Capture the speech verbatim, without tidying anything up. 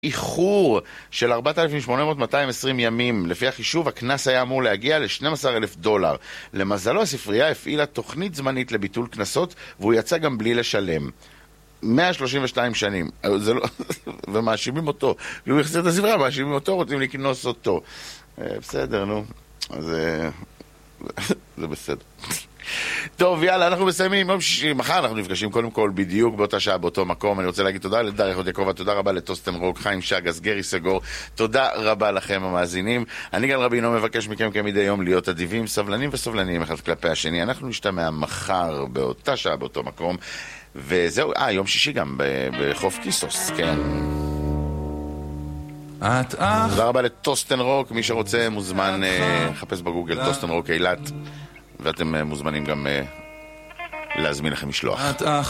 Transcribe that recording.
איחור של ארבעת אלפים שמונה מאות מאתיים ועשרים ימים. לפי החישוב, הכנס היה אמור להגיע ל-שנים עשר אלף דולר. למזלו, הספרייה הפעילה תוכנית זמנית לביטול כנסות, והוא יצא גם בלי לשלם. מאה שלושים ושתיים שנים. זה לא... ומאשימים אותו. והוא יחזיר את הספרייה, מאשימים אותו, רוצים לקנוס אותו. בסדר, נו. זה... זה בסדר. טוב, יאללה, אנחנו מסיימים יום שישי. מחר אנחנו נפגשים קודם כל בדיוק באותה שעה, באותו מקום. אני רוצה להגיד תודה לדרך עוד יקובה, תודה רבה לטוסטן רוק, חיים שגס, גרי סגור. תודה רבה לכם המאזינים. אני גל רבינו מבקש מכם כמדי יום להיות אדיבים, סבלנים וסובלניים אחד כלפי השני. אנחנו נשתמע מחר באותה שעה, באותו מקום. וזהו, אה, יום שישי גם בחוף קיסוס, כן. תודה רבה לטוסטן רוק, מי שרוצה מוזמן לחפש בגוגל טוסטן רוק אילת, ואתם מוזמנים גם להזמין לכם משלוח.